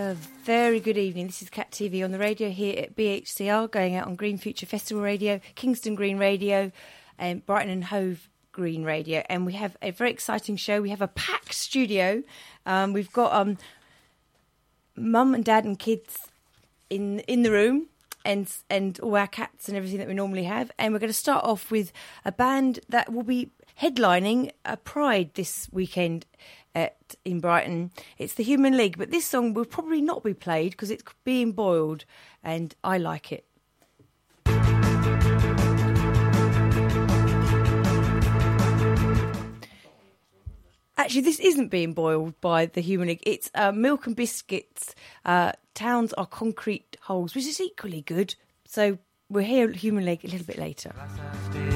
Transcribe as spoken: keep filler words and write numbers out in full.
A very good evening. This is Cat T V on the radio here at B H C R, going out on Green Future Festival Radio, Kingston Green Radio, and Brighton and Hove Green Radio. And we have a very exciting show. We have a packed studio. Um, we've got um, mum and dad and kids in in the room, and and all our cats and everything that we normally have. And we're going to start off with a band that will be headlining a Pride this weekend at in Brighton. It's the Human League, but this song will probably not be played because it's being boiled, and I like it. Actually, this isn't being boiled by the Human League. It's uh, Milk and Biscuits. Uh, Towns Are Concrete Holes, which is equally good. So we'll hear Human League a little bit later.